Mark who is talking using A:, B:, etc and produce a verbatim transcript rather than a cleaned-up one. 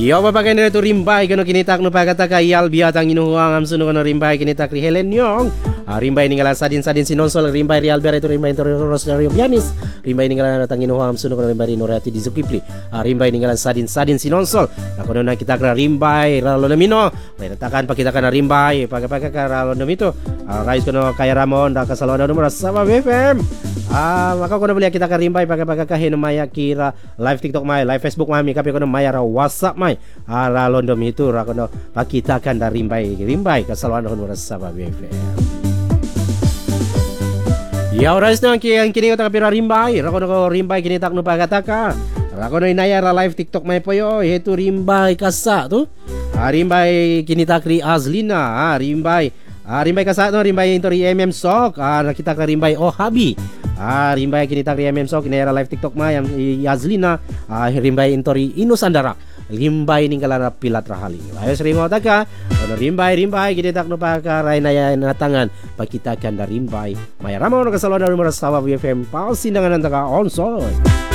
A: Yo babagai na ito rimbay kano kinitak no pagkataka iyal biatang inuhuang amsuno kano rimbay kinitak ri Helen Yong. Ah, rimbay ningalan sadin sadin sinonsol rimbay real bera ito rimbay ito Rosario Pianis. Rimbay ningalan natang inuhuang amsuno kano rimbay Norati di Zukipli. Ah, rimbay ningalan sadin sadin sinonsol. Nakono na kita kra rimbay ralo namino. May natakan pa kita kana rimbay pagkapagka ralo namito. Ah, rais kono kaya Ramon da kasalona numero sama B F M. Ah, maka kono beli kita ka rimbay pagkapagka hino maya kira live TikTok may live Facebook mami kape kono maya ra WhatsApp may ara londom itu ra kono pakitakan da rimbay rimbay kasalona numero sama B F M. Ya oras na ki ang kini ko pira rimbay ra kono ko rimbay kini tak no pagataka. Ra kono inaya ra live TikTok may poyo itu rimbay kasa tu. Ah, rimbay kini tak ri Azlina, ah, rimbay Ah, rimbay kasa no rimbay into ri M M Sok. Ah, nakita ka rimbay oh habi. Ah, rimbay kinita ri M M Sok inera live TikTok ma yang Yazlina. Ah, rimbay into ri Inusandara. Rimbay ning kala pilat rahaling. Ayos ringo taka. Ono rimbay rimbay kinita no pa ka ray na natangan pakitakan da rimbay. Maya Ramon kasalon da rumor sa B F M pausin dengan antaka onsoy.